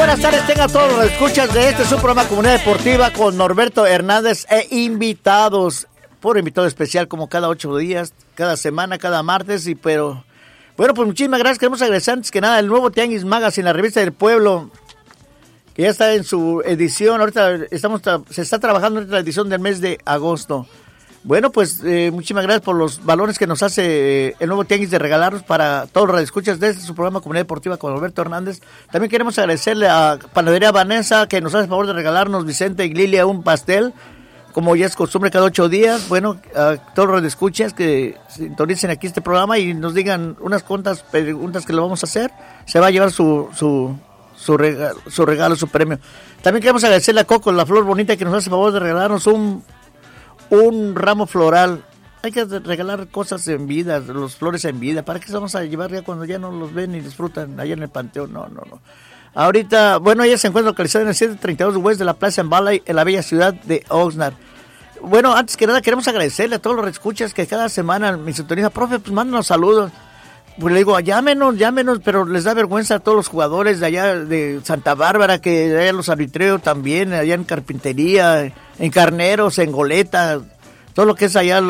buenas tardes, tengan todos los escuchas de este su programa Comunidad Deportiva con Norberto Hernández e invitados, puro invitado especial como cada 8 días, cada semana, cada martes, pero bueno, pues muchísimas gracias. Queremos agradecer antes que nada el nuevo Tianguis Magazine, la revista del pueblo, que ya está en su edición, ahorita se está trabajando en la edición del mes de agosto. Bueno, pues muchísimas gracias por los balones que nos hace el nuevo Tianguis de regalarlos para todos los radioescuchas de su programa Comunidad Deportiva con Norberto Hernández. También queremos agradecerle a Panadería Vanessa, que nos hace el favor de regalarnos, Vicente y Lilia, un pastel, como ya es costumbre cada 8 días. Bueno, a todos los radioescuchas que sintonicen aquí este programa y nos digan unas cuantas preguntas que le vamos a hacer, se va a llevar su regalo, su premio. También queremos agradecerle a Coco, la flor bonita, que nos hace el favor de regalarnos un ramo floral. Hay que regalar cosas en vida, los flores en vida. ¿Para qué se vamos a llevar ya cuando ya no los ven y disfrutan allá en el panteón? No. Ahorita, bueno, ella se encuentra localizada en el 732 West de la Plaza en Valley, en la bella ciudad de Oxnard. Bueno, antes que nada queremos agradecerle a todos los escuchas que cada semana me sintonizan. Profe, pues mándanos saludos. Pues le digo, llámenos, pero les da vergüenza a todos los jugadores de allá de Santa Bárbara, que allá los arbitreos también, allá en Carpintería, en Carneros, en Goleta, todo lo que es allá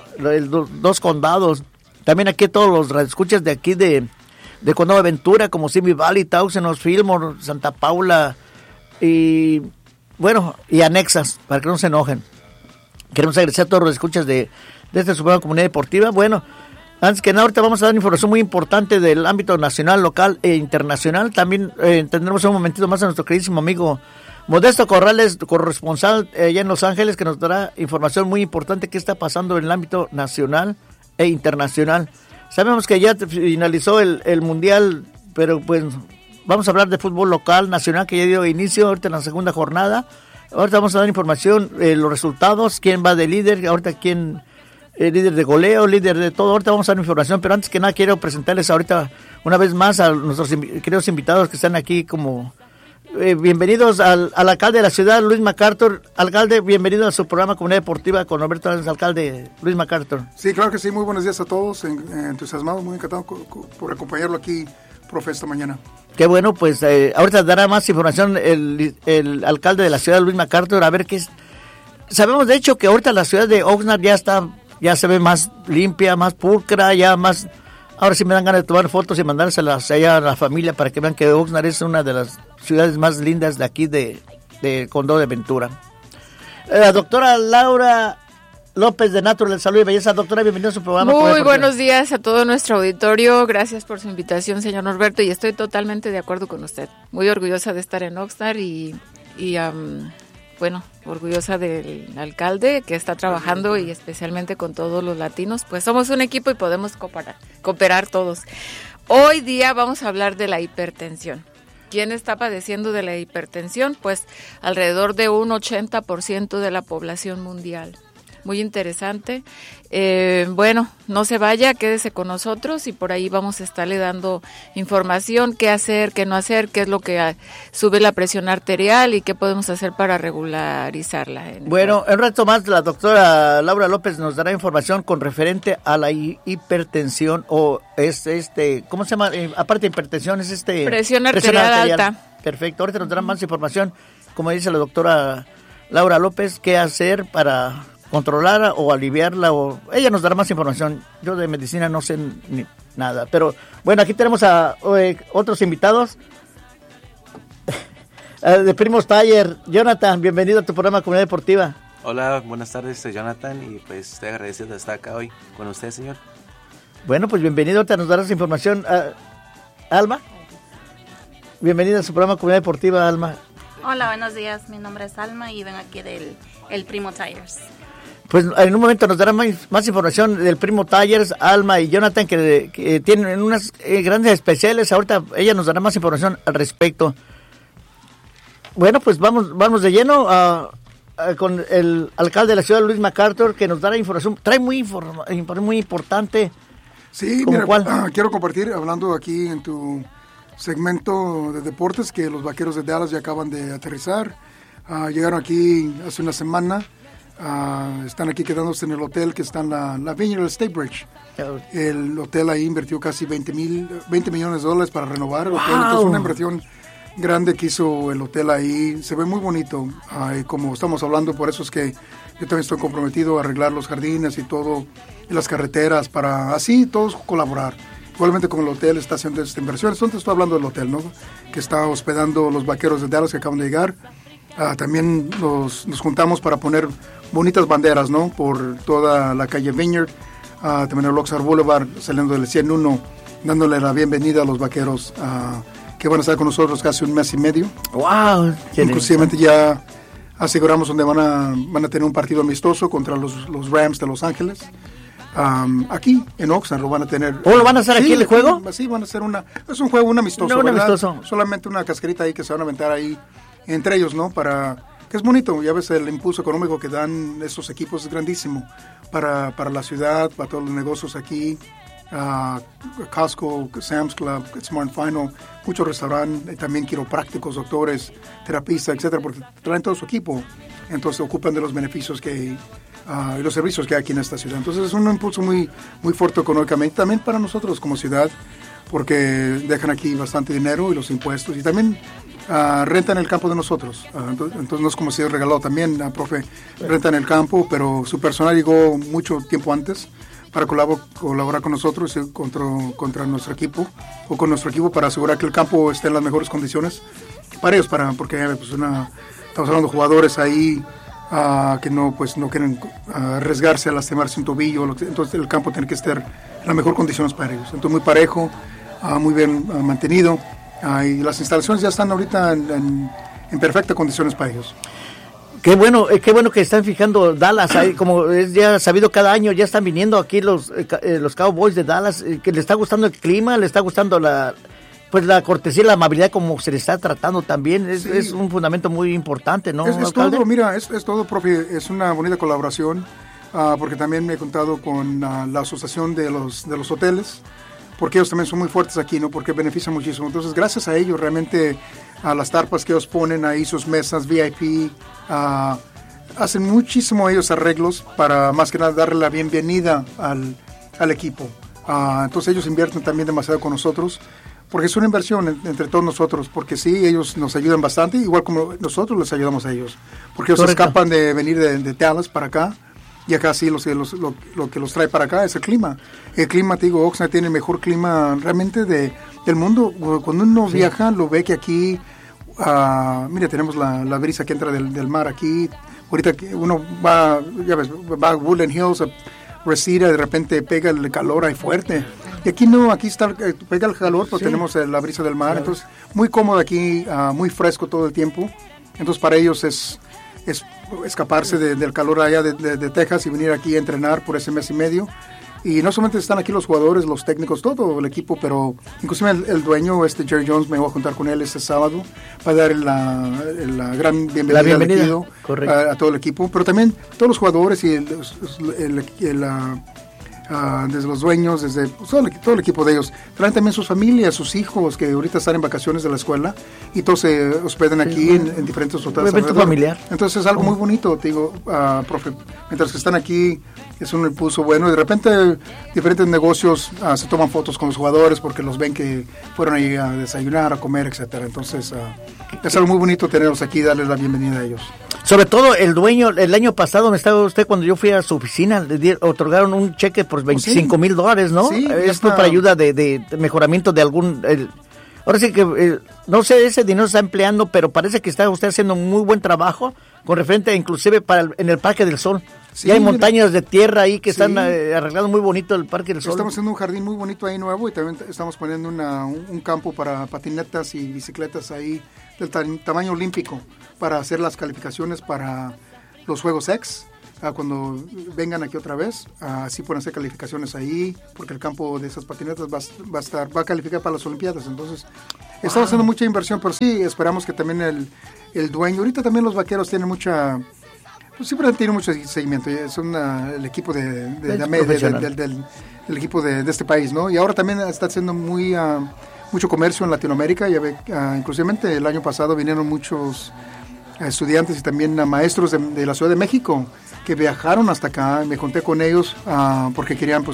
dos condados. También aquí todos los radioescuchas de aquí de Condado de Ventura, como Simi Valley, Towson, Fillmore, Santa Paula y bueno, y anexas, para que no se enojen. Queremos agradecer a todos los escuchas de esta Suprema Comunidad Deportiva. Bueno, antes que nada, ahorita vamos a dar información muy importante del ámbito nacional, local e internacional. También tendremos un momentito más a nuestro queridísimo amigo Modesto Corrales, corresponsal allá en Los Ángeles, que nos dará información muy importante que está pasando en el ámbito nacional e internacional. Sabemos que ya finalizó el Mundial, pero pues vamos a hablar de fútbol local, nacional, que ya dio inicio ahorita en la segunda jornada. Ahorita vamos a dar información, los resultados, quién va de líder, ahorita quién... líder de goleo, líder de todo. Ahorita vamos a dar información, pero antes que nada quiero presentarles ahorita una vez más a nuestros queridos invitados que están aquí como bienvenidos al alcalde de la ciudad, Luis MacArthur. Alcalde, bienvenido a su programa Comunidad Deportiva con Norberto Hernández, alcalde Luis MacArthur. Sí, claro que sí, muy buenos días a todos, entusiasmado, muy encantado por acompañarlo aquí, profe, esta mañana. Qué bueno, pues ahorita dará más información el alcalde de la ciudad, Luis MacArthur, a ver qué es. Sabemos de hecho que ahorita la ciudad de Oxnard ya se ve más limpia, más pulcra, ya más... Ahora sí me dan ganas de tomar fotos y mandárselas allá a la familia para que vean que Oxnard es una de las ciudades más lindas de aquí de Condado de Ventura. La doctora Laura López de Natural Salud y Belleza. Doctora, bienvenida a su programa. Muy buenos días a todo nuestro auditorio. Gracias por su invitación, señor Norberto, y estoy totalmente de acuerdo con usted. Muy orgullosa de estar en Oxnard y bueno, orgullosa del alcalde que está trabajando y especialmente con todos los latinos, pues somos un equipo y podemos cooperar todos. Hoy día vamos a hablar de la hipertensión. ¿Quién está padeciendo de la hipertensión? Pues alrededor de un 80% de la población mundial. Muy interesante. Bueno, no se vaya, quédese con nosotros y por ahí vamos a estarle dando información, qué hacer, qué no hacer, qué es lo que sube la presión arterial y qué podemos hacer para regularizarla. Bueno, un rato más la doctora Laura López nos dará información con referente a la hipertensión o ¿cómo se llama? Aparte de hipertensión es presión arterial alta. Perfecto, ahorita nos dará más información, como dice la doctora Laura López, qué hacer para controlarla o aliviarla, o ella nos dará más información. Yo de medicina no sé ni nada, pero bueno, aquí tenemos a otros invitados de Primos Tire. Jonathan, bienvenido a tu programa Comunidad Deportiva. Hola, buenas tardes, soy Jonathan y pues estoy agradecido de estar acá hoy con usted, señor. Bueno, pues bienvenido, ahorita nos darás información. Alma, bienvenida a su programa Comunidad Deportiva, Alma. Hola, buenos días, mi nombre es Alma y vengo aquí del Primo Tires. Pues en un momento nos dará más información del Primo Tires, Alma y Jonathan, que tienen unas grandes especiales. Ahorita ella nos dará más información al respecto. Bueno, pues vamos de lleno con el alcalde de la ciudad, Luis MacArthur, que nos dará información. Trae muy importante. Sí, mira, quiero compartir, hablando aquí en tu segmento de deportes, que los Vaqueros de Dallas ya acaban de aterrizar. Llegaron aquí hace una semana. Están aquí quedándose en el hotel que está en la Vineyard State Bridge. El hotel ahí invirtió casi $20 millones para renovar el hotel. Entonces, una inversión grande que hizo el hotel ahí. Se ve muy bonito. Y como estamos hablando, por eso es que yo también estoy comprometido a arreglar los jardines y todo, y las carreteras, para así todos colaborar. Igualmente con el hotel está haciendo esta inversión. Entonces estoy hablando del hotel, ¿no? Que está hospedando los Vaqueros de Dallas que acaban de llegar. También nos juntamos para poner bonitas banderas, ¿no? Por toda la calle Vineyard. También el Oxnard Boulevard, saliendo del 101, dándole la bienvenida a los Vaqueros que van a estar con nosotros casi un mes y medio. ¡Wow! Inclusivamente ya aseguramos donde van a tener un partido amistoso contra los Rams de Los Ángeles. Aquí en Oxnard lo van a tener. ¿O lo van a hacer aquí el juego? Sí, van a hacer es un juego, un amistoso, no, ¿verdad? Amistoso. Solamente una cascarita ahí que se van a aventar ahí entre ellos, ¿no? Que es bonito, ya ves el impulso económico que dan estos equipos es grandísimo para la ciudad, para todos los negocios aquí, Costco, Sam's Club, Smart Final, muchos restaurantes, también quiroprácticos, doctores, terapistas, etcétera, porque traen todo su equipo, entonces ocupan de los beneficios y los servicios que hay aquí en esta ciudad. Entonces es un impulso muy, muy fuerte económicamente, también para nosotros como ciudad, porque dejan aquí bastante dinero y los impuestos, y también rentan el campo de nosotros. Entonces no es como si es regalado también, profe, rentan el campo, pero su personal llegó mucho tiempo antes para colaborar con nosotros y contra nuestro equipo, o con nuestro equipo, para asegurar que el campo esté en las mejores condiciones para ellos, porque pues estamos hablando de jugadores ahí que no quieren arriesgarse a lastimarse un tobillo, entonces el campo tiene que estar en las mejores condiciones para ellos. Entonces muy parejo, muy bien mantenido, y las instalaciones ya están ahorita en perfectas condiciones para ellos. Qué bueno que están fijando Dallas, ahí, como es ya sabido, cada año ya están viniendo aquí los Cowboys de Dallas, que le está gustando el clima, le está gustando la cortesía y la amabilidad como se le está tratando también, es un fundamento muy importante, ¿no? Es todo, mira, es todo, profe, es una bonita colaboración, porque también me he contado con la asociación de los hoteles, porque ellos también son muy fuertes aquí, ¿no? Porque benefician muchísimo. Entonces, gracias a ellos, realmente, a las tarpas que ellos ponen ahí, sus mesas VIP, hacen muchísimo ellos arreglos para, más que nada, darle la bienvenida al equipo. Entonces, ellos invierten también demasiado con nosotros, porque es una inversión entre todos nosotros, porque sí, ellos nos ayudan bastante, igual como nosotros les ayudamos a ellos, porque ellos escapan de venir de Dallas para acá. Y acá sí, lo que los trae para acá es el clima. El clima, te digo, Oxnard tiene el mejor clima realmente del mundo. Cuando uno viaja, lo ve que aquí, mira, tenemos la brisa que entra del mar aquí. Ahorita que uno va a Woodland Hills, Reseda, de repente pega el calor ahí fuerte. Y aquí no, aquí pega el calor, pues tenemos la brisa del mar. Entonces, muy cómodo aquí, muy fresco todo el tiempo. Entonces, para ellos es escaparse del calor allá de Texas y venir aquí a entrenar por ese mes y medio. Y no solamente están aquí los jugadores, los técnicos, todo el equipo, pero inclusive el dueño, Jerry Jones, me voy a juntar con él este sábado para dar la gran bienvenida. A todo el equipo, pero también todos los jugadores y desde los dueños, desde todo el equipo de ellos. Traen también sus familias, sus hijos, que ahorita están en vacaciones de la escuela, y todos se hospedan aquí en diferentes hoteles. Un evento familiar. Entonces es algo muy bonito, te digo, profe. Mientras que están aquí, es un impulso bueno, y de repente diferentes negocios se toman fotos con los jugadores porque los ven que fueron ahí a desayunar, a comer, etcétera. Entonces es algo muy bonito tenerlos aquí y darles la bienvenida a ellos. Sobre todo el dueño, el año pasado me estaba usted, cuando yo fui a su oficina, le otorgaron un cheque por $25,000, ¿no? Sí, esto para ayuda de mejoramiento de algún... ahora sí que, no sé, ese dinero se está empleando, pero parece que está usted haciendo un muy buen trabajo con referente inclusive en el Parque del Sol. Sí, y hay montañas de tierra ahí que están arreglando muy bonito el Parque del Sol. Estamos haciendo un jardín muy bonito ahí nuevo, y también estamos poniendo un campo para patinetas y bicicletas ahí del tamaño olímpico, para hacer las calificaciones para los Juegos X. Cuando vengan aquí otra vez, así pueden hacer calificaciones ahí, porque el campo de esas patinetas va a calificar para las Olimpiadas. Entonces, estamos haciendo mucha inversión, pero sí, esperamos que también el dueño, ahorita también los Vaqueros tienen siempre han tenido mucho seguimiento, son el equipo del equipo de este país, ¿no? Y ahora también está haciendo mucho comercio en Latinoamérica, inclusivamente el año pasado vinieron muchos estudiantes y también maestros de la Ciudad de México que viajaron hasta acá. Me junté con ellos porque querían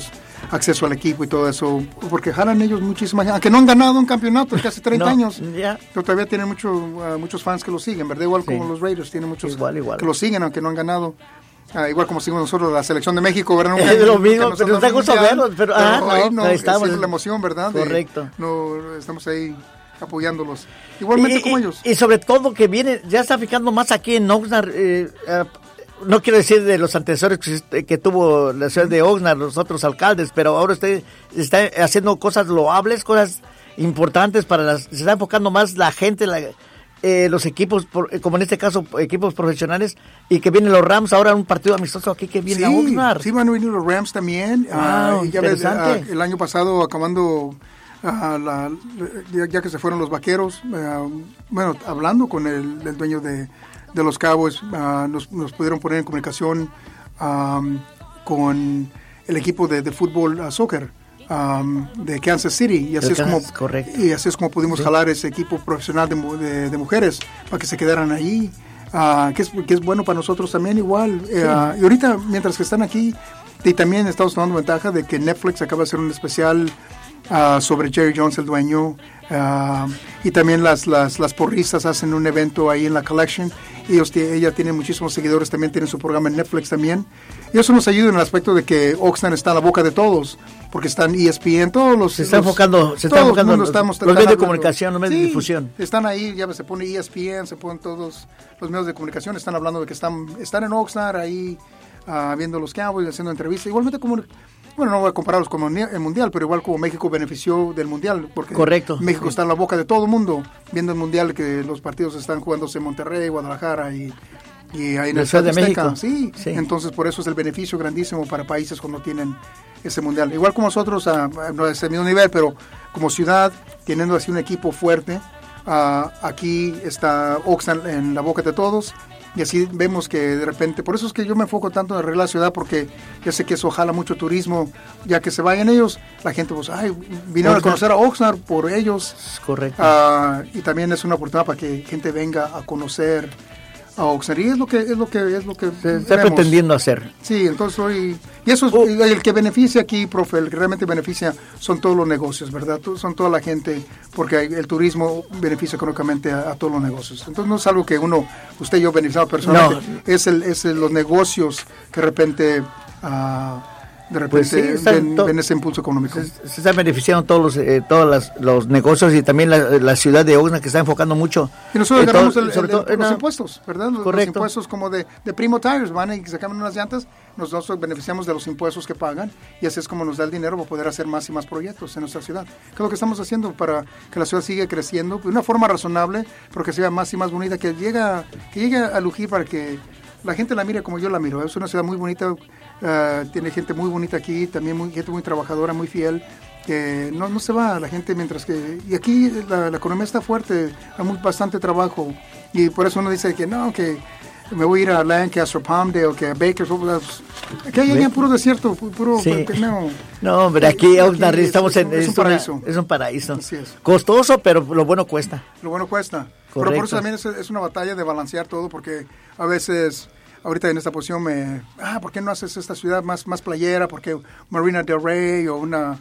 acceso al equipo y todo eso, porque jalan ellos muchísima gente, aunque no han ganado un campeonato casi 30 años, pero todavía tienen muchos fans que lo siguen, ¿verdad? Igual como los Raiders tienen muchos igual. que lo siguen aunque no han ganado. Igual como seguimos nosotros la selección de México, ¿verdad? Es lo mismo, pero nos da gusto verlos, pero estamos. Es la emoción, ¿verdad? Correcto. Estamos ahí apoyándolos, igualmente como ellos. Y sobre todo que viene, ya está fijando más aquí en Oxnard, no quiero decir de los antecesores que tuvo la ciudad de Oxnard, los otros alcaldes, pero ahora usted está haciendo cosas loables, cosas importantes se está enfocando más la gente, los equipos, como en este caso, equipos profesionales, y que vienen los Rams ahora un partido amistoso aquí que viene a Oxnard. Sí, van a venir los Rams también. Wow, interesante. El año pasado, acabando, ya que se fueron los Vaqueros, hablando con el dueño de los Cowboys, nos pudieron poner en comunicación con el equipo de fútbol, soccer, de Kansas City, y así es como pudimos jalar ese equipo profesional de mujeres para que se quedaran ahí, que es bueno para nosotros también igual. Y ahorita, mientras que están aquí, y también estamos tomando ventaja de que Netflix acaba de hacer un especial sobre Jerry Jones, el dueño, y también las porristas hacen un evento ahí en la Collection. Ella tiene muchísimos seguidores, también tiene su programa en Netflix también, y eso nos ayuda en el aspecto de que Oxnard está en la boca de todos, porque están ESPN, todos los... Se está enfocando los medios de comunicación, los medios de difusión. Están ahí, ya se pone ESPN, se ponen todos los medios de comunicación, están hablando de que están en Oxnard ahí, viendo los Cowboys, haciendo entrevistas, igualmente como... Bueno, no voy a compararlos con el Mundial, pero igual como México benefició del Mundial, porque correcto, México está en la boca de todo el mundo, viendo el Mundial, que los partidos están jugándose en Monterrey, Guadalajara y ahí en el Ciudad de México. Sí, entonces por eso es el beneficio grandísimo para países cuando tienen ese Mundial. Igual como nosotros, no es el mismo nivel, pero como ciudad, teniendo así un equipo fuerte, aquí está Oxnard en la boca de todos. Y así vemos que de repente, por eso es que yo me enfoco tanto en arreglar la ciudad, porque yo sé que eso jala mucho turismo, ya que se vayan ellos, la gente pues, vinieron a conocer a Oxnard por ellos. Correcto. Y también es una oportunidad para que gente venga a conocer a Oxnard, y es lo que se está pretendiendo hacer. Sí, entonces y eso es el que beneficia aquí, profe, el que realmente beneficia son todos los negocios, ¿verdad? Son toda la gente, porque el turismo beneficia económicamente a todos los negocios. Entonces no es algo que usted y yo beneficiamos personalmente, no. Es los negocios que de repente pues sí, ven ese impulso económico. Se están beneficiando todos los negocios, y también la ciudad de Oxnard, que está enfocando mucho. Y nosotros ganamos los impuestos, ¿verdad? Los impuestos como de Primo Tires, van y se cambian unas llantas, nosotros beneficiamos de los impuestos que pagan, y así es como nos da el dinero para poder hacer más y más proyectos en nuestra ciudad. ¿Qué es lo que estamos haciendo para que la ciudad siga creciendo de una forma razonable, porque sea más y más bonita, que llegue a lucir para que la gente la mire como yo la miro? Es una ciudad muy bonita, tiene gente muy bonita aquí, también gente muy trabajadora, muy fiel, que no se va la gente, mientras que... Y aquí la economía está fuerte, hay bastante trabajo, y por eso uno dice que no, que me voy a ir a Lancaster, Palmdale, que a Bakersfield, que hay en puro desierto, puro... Sí. No, hombre, aquí estamos es un paraíso. Es un paraíso. Así es. Costoso, pero lo bueno cuesta. Lo bueno cuesta. Correcto. Pero por eso también es una batalla de balancear todo, porque a veces... Ahorita en esta posición ¿por qué no haces esta ciudad más playera? Porque Marina del Rey o una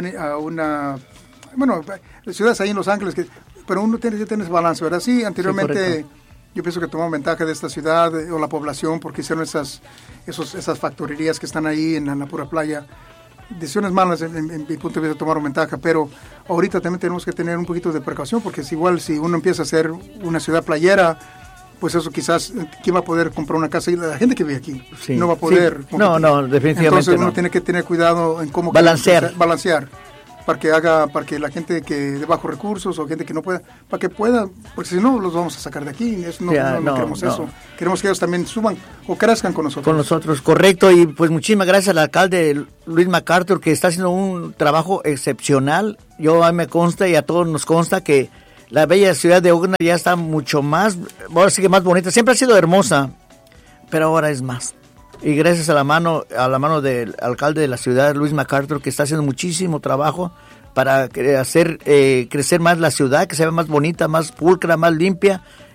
ciudades ahí en Los Ángeles, pero uno tienes balance, ¿verdad? Sí, anteriormente yo pienso que tomamos ventaja de esta ciudad o la población, porque hicieron esas factorerías que están ahí en la pura playa. Decisiones malas en mi punto de vista tomaron ventaja, pero ahorita también tenemos que tener un poquito de precaución, porque es igual si uno empieza a hacer una ciudad playera, pues eso quizás, ¿quién va a poder comprar una casa? Y la gente que vive aquí no va a poder. Sí. No, definitivamente entonces uno tiene que tener cuidado en cómo balancear, para que la gente que de bajos recursos, o gente que no pueda, para que pueda, porque si no los vamos a sacar de aquí. No queremos eso. Queremos que ellos también suban o crezcan con nosotros. Con nosotros, correcto. Y pues muchísimas gracias al alcalde Luis MacArthur, que está haciendo un trabajo excepcional. A mí me consta, y a todos nos consta, que la bella ciudad de Oxnard ya está mucho más, ahora sí que más bonita. Siempre ha sido hermosa, pero ahora es más. Y gracias a la mano del alcalde de la ciudad, Luis MacArthur, que está haciendo muchísimo trabajo para hacer crecer más la ciudad, que se vea más bonita, más pulcra, más limpia.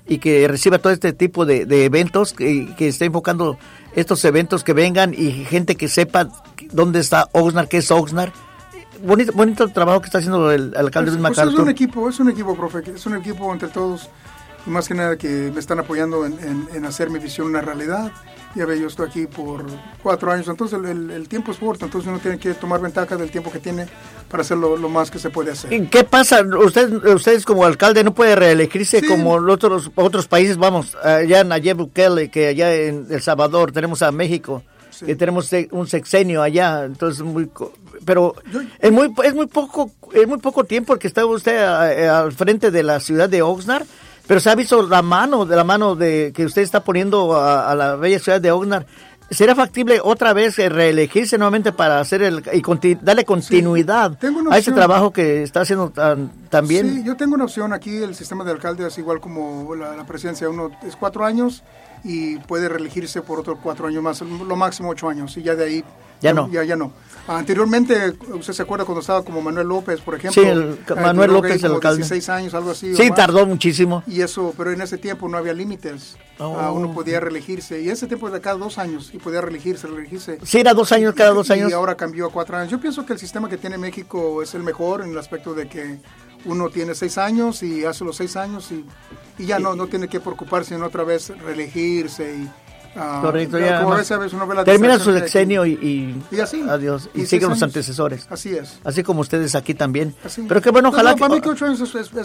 y que reciba todo este tipo de eventos, que esté enfocando estos eventos, que vengan y gente que sepa dónde está Oxnard, qué es Oxnard. Bonito trabajo que está haciendo el alcalde Luis MacArthur. Es un equipo, profe, es un equipo entre todos, y más que nada que me están apoyando en hacer mi visión una realidad. Ya ve, yo estoy aquí por 4 años, entonces el tiempo es corto, entonces uno tiene que tomar ventaja del tiempo que tiene para hacer lo más que se puede hacer. ¿Y qué pasa? Ustedes como alcalde no puede reelegirse como los otros países, vamos, allá en Nayib Bukele, que allá en El Salvador, tenemos a México, que tenemos un sexenio allá, entonces pero es muy poco tiempo que está usted al frente de la ciudad de Oxnard, pero se ha visto la mano de que usted está poniendo a la bella ciudad de Oxnard. ¿Será factible otra vez reelegirse nuevamente para hacer darle continuidad a ese trabajo que está haciendo tan bien? Sí, yo tengo una opción aquí. El sistema de alcalde es igual como la presidencia. Uno es 4 años y puede reelegirse por otros 4 años más, lo máximo 8 años, y ya de ahí ya no. Anteriormente, usted se acuerda cuando estaba como Manuel López, por ejemplo. Sí, Manuel López, el alcalde. 16 años, algo así. Sí, tardó muchísimo. Y eso, pero en ese tiempo no había límites. Uno podía reelegirse. Y ese tiempo era cada 2 años y podía reelegirse. Sí, era 2 años, cada 2 años. Y ahora cambió a 4 años. Yo pienso que el sistema que tiene México es el mejor en el aspecto de que uno tiene 6 años y hace los 6 años y ya no tiene que preocuparse en otra vez reelegirse y correcto, ya uno termina su sexenio y así, adiós, y siguen los antecesores. Así es. Así como ustedes aquí también. Así. Pero que bueno, ojalá para mí que 8 años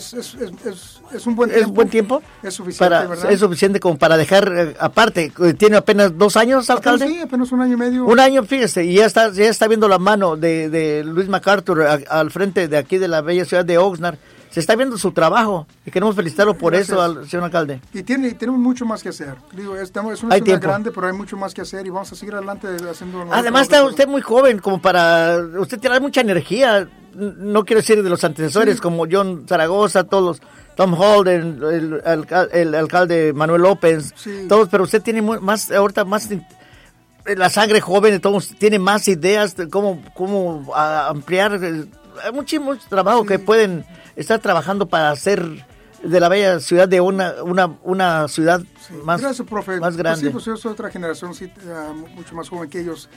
es un buen tiempo. ¿Es buen tiempo? Es suficiente, ¿verdad? Es suficiente como para dejar aparte. ¿Tiene apenas 2 años, alcalde? Sí, apenas 1 año y medio. 1 año, fíjese, y ya está viendo la mano de Luis MacArthur al frente de aquí de la bella ciudad de Oxnard. Se está viendo su trabajo y queremos felicitarlo por eso al señor alcalde. Y tenemos mucho más que hacer. Digo, es una ciudad grande, pero hay mucho más que hacer y vamos a seguir adelante haciendo. Además está usted muy joven, como para usted tiene mucha energía. No quiero decir de los antecesores como John Zaragoza, todos, Tom Holden, el alcalde Manuel López, todos, pero usted tiene más ahorita más la sangre joven de todos, tiene más ideas de cómo ampliar. Hay mucho trabajo que pueden estar trabajando para hacer de la bella ciudad de una ciudad más, gracias, profe. Más grande. Pues yo soy otra generación, mucho más joven que ellos.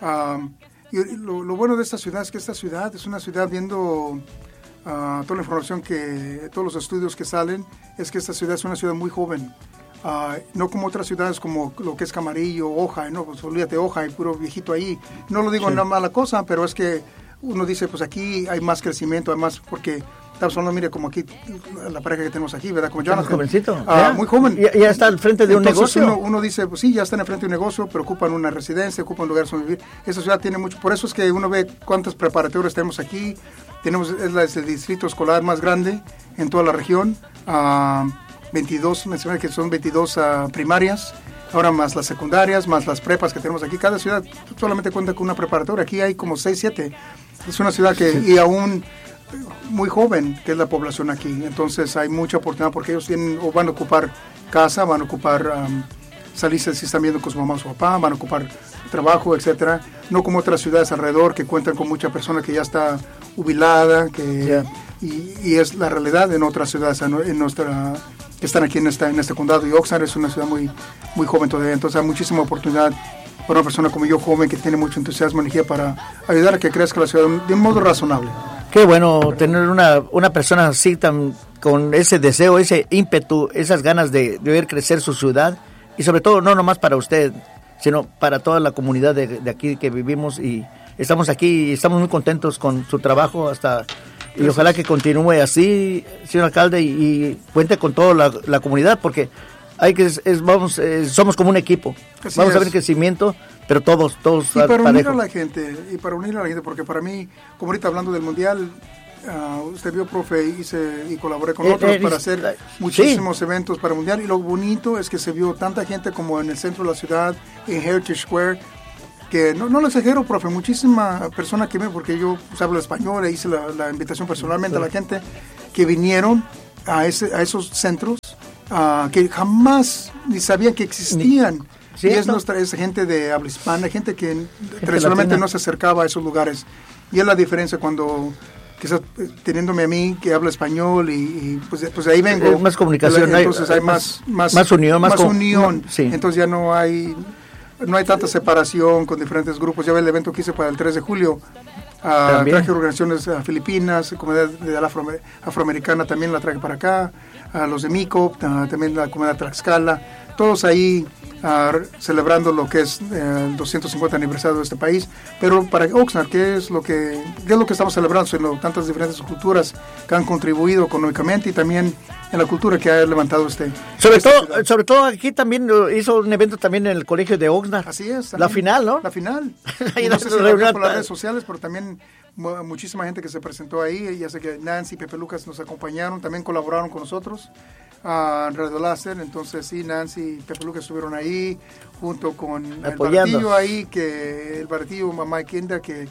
Y lo bueno de esta ciudad es que esta ciudad es una ciudad viendo toda la información todos los estudios que salen, es que esta ciudad es una ciudad muy joven. No como otras ciudades como lo que es Camarillo, Ojai, no, pues olvídate Ojai, puro viejito ahí. No lo digo en una mala cosa, pero es que uno dice, pues aquí hay más crecimiento, además, porque estamos hablando, mire, como aquí, la pareja que tenemos aquí, ¿verdad? Como Jonathan. Jovencito. Muy joven. Ya está al frente de un negocio. Uno dice, pues sí, ya están al frente de un negocio, pero ocupan una residencia, ocupan un lugar donde vivir. Esa ciudad tiene mucho, por eso es que uno ve cuántas preparatorias tenemos aquí. Es el distrito escolar más grande en toda la región. 22, mencioné que son 22 primarias. Ahora más las secundarias, más las prepas que tenemos aquí. Cada ciudad solamente cuenta con una preparatoria. Aquí hay como 6, 7. Es una ciudad y aún muy joven, que es la población aquí. Entonces hay mucha oportunidad porque ellos van a ocupar casa, van a ocupar salirse si están viendo con su mamá o su papá, van a ocupar trabajo, etcétera. No como otras ciudades alrededor que cuentan con mucha persona que ya está jubilada, y es la realidad en otras ciudades, que están aquí en este condado. Y Oxnard es una ciudad muy, muy joven todavía, entonces hay muchísima oportunidad para una persona como yo, joven, que tiene mucho entusiasmo y energía para ayudar a que crezca la ciudad de un modo razonable. Qué bueno tener una persona así, con ese deseo, ese ímpetu, esas ganas de ver crecer su ciudad, y sobre todo no nomás para usted, sino para toda la comunidad de aquí que vivimos, y estamos aquí y estamos muy contentos con su trabajo y ojalá que continúe así, señor alcalde, y cuente con toda la comunidad, porque somos como un equipo. Vamos a ver crecimiento, pero todos y para unir a la gente, porque para mí, como ahorita hablando del mundial, usted vio, profe, y colaboré con otros para hacer muchísimos eventos para el mundial, y lo bonito es que se vio tanta gente como en el centro de la ciudad, en Heritage Square, que no lo exagero, profe, muchísima persona que porque yo hablo español e hice la invitación personalmente a la gente que vinieron a esos centros, que jamás ni sabían que existían. Y es gente de habla hispana, gente que tradicionalmente no se acercaba a esos lugares. Y es la diferencia cuando quizás teniéndome a mí que habla español y pues ahí vengo. Más comunicación. Entonces hay más unión. Más unión. Sí. Entonces ya no hay tanta separación con diferentes grupos. Ya ve el evento que hice para el 3 de julio. Traje organizaciones filipinas, comunidad afroamericana también la traje para acá, los de Mico, también la comunidad Tlaxcala, todos ahí celebrando lo que es el 250 aniversario de este país. Pero para Oxnard, ¿qué es lo que estamos celebrando? Son tantas diferentes culturas que han contribuido económicamente y también en la cultura que ha levantado sobre todo aquí también hizo un evento también en el colegio de Oxnard. Así es. La final, ¿no? La final. No sé si lo vio por las redes sociales, pero también muchísima gente que se presentó ahí. Ya sé que Nancy y Pepe Lucas nos acompañaron, también colaboraron con nosotros en Radio Láser. Entonces sí, Nancy y Pepe Lucas estuvieron ahí junto con el baratillo ahí, el baratillo Mamá Kenda, que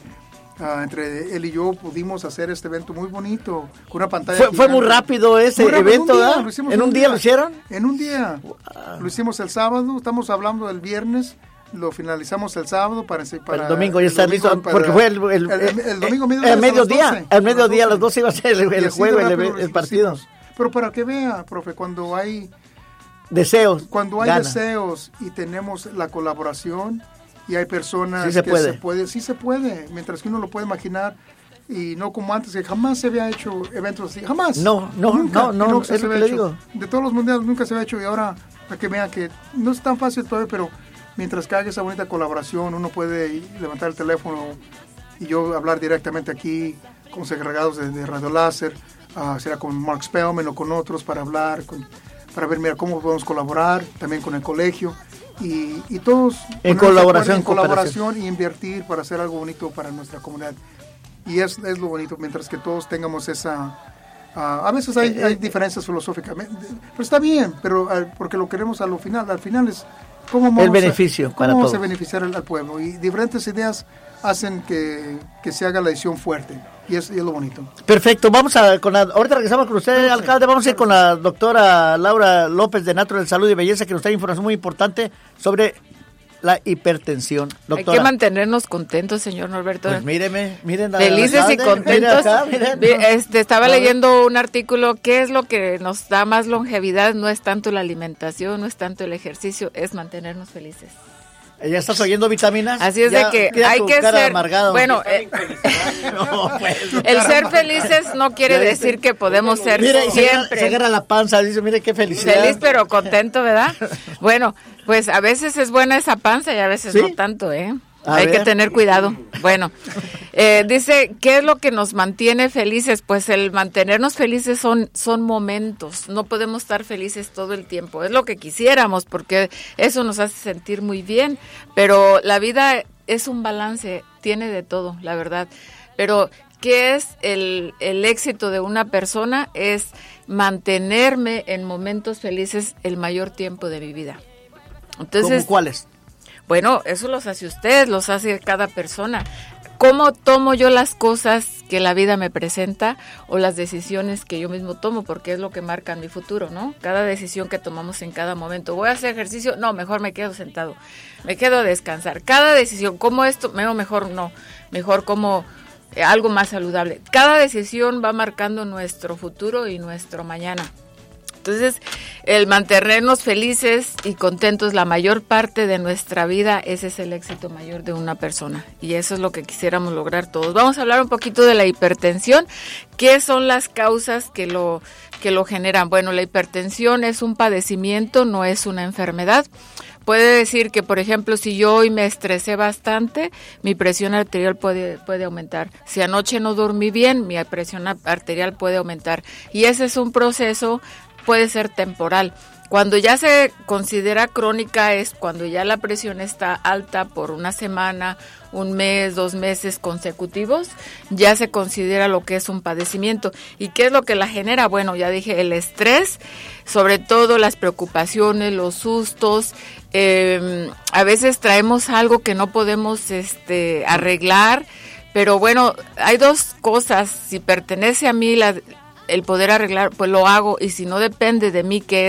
entre él y yo pudimos hacer este evento muy bonito, con una pantalla. Fue muy rápido ese evento, ¿verdad? ¿En un día lo hicieron? En un día. Wow. Lo hicimos el sábado, estamos hablando del viernes, lo finalizamos el sábado para el domingo ya está listo, porque fue el domingo mediodía. Al mediodía a las 12 iba a ser el jueves el partido. Pero para que vea, profe, cuando hay deseos, deseos y tenemos la colaboración y hay personas sí se puede, mientras que uno lo puede imaginar y no como antes, que jamás se había hecho eventos así, jamás. Nunca, es lo que le digo. De todos los mundiales nunca se había hecho y ahora para que vean que no es tan fácil todavía, pero mientras que haga esa bonita colaboración, uno puede levantar el teléfono y yo hablar directamente aquí con los encargados de Radio Láser, será con Mark Spellman o con otros para hablar, para ver cómo podemos colaborar, también con el colegio y todos en colaboración y invertir para hacer algo bonito para nuestra comunidad. Y es lo bonito, mientras que todos tengamos esa... a veces hay diferencias filosóficamente, pero está bien, pero porque lo queremos al final es cómo el beneficio para todos. Cómo vamos a beneficiar al pueblo. Y diferentes ideas hacen que se haga la decisión fuerte. Y es lo bonito. Perfecto. Vamos ahorita regresamos con usted, alcalde. Vamos a ir con la doctora Laura López de Natural Salud y Belleza, que nos trae información muy importante sobre la hipertensión. Doctora. Hay que mantenernos contentos, señor Norberto. Pues miren. Felices y contentos. Estaba leyendo un artículo, ¿qué es lo que nos da más longevidad? No es tanto la alimentación, no es tanto el ejercicio, es mantenernos felices. ¿Ya estás oyendo vitaminas? Así es, de que hay que ser amargado. Bueno, el ser felices no quiere decir que podemos ser siempre. Se agarra la panza, dice, mire qué felicidad. Feliz pero contento, ¿verdad? Bueno, pues a veces es buena esa panza y a veces no tanto, Hay que tener cuidado. Bueno, dice, ¿qué es lo que nos mantiene felices? Pues el mantenernos felices son momentos. No podemos estar felices todo el tiempo. Es lo que quisiéramos, porque eso nos hace sentir muy bien. Pero la vida es un balance, tiene de todo, la verdad. Pero ¿qué es el éxito de una persona? Es mantenerme en momentos felices el mayor tiempo de mi vida. Entonces, ¿cómo cuáles? Bueno, eso los hace usted, los hace cada persona. ¿Cómo tomo yo las cosas que la vida me presenta o las decisiones que yo mismo tomo? Porque es lo que marca mi futuro, ¿no? Cada decisión que tomamos en cada momento. ¿Voy a hacer ejercicio? No, mejor me quedo sentado. Me quedo a descansar. Cada decisión, ¿cómo esto? Mejor no. Mejor como algo más saludable. Cada decisión va marcando nuestro futuro y nuestro mañana. Entonces, el mantenernos felices y contentos la mayor parte de nuestra vida, ese es el éxito mayor de una persona. Y eso es lo que quisiéramos lograr todos. Vamos a hablar un poquito de la hipertensión. ¿Qué son las causas que lo generan? Bueno, la hipertensión es un padecimiento, no es una enfermedad. Puede decir que, por ejemplo, si yo hoy me estresé bastante, mi presión arterial puede aumentar. Si anoche no dormí bien, mi presión arterial puede aumentar. Y ese es un proceso, puede ser temporal. Cuando ya se considera crónica es cuando ya la presión está alta por una semana, un mes, 2 meses consecutivos, ya se considera lo que es un padecimiento. ¿Y qué es lo que la genera? Bueno, ya dije, el estrés, sobre todo las preocupaciones, los sustos. A veces traemos algo que no podemos arreglar, pero bueno, hay 2 cosas. Si pertenece a mí el poder arreglar, pues lo hago, y si no depende de mí, que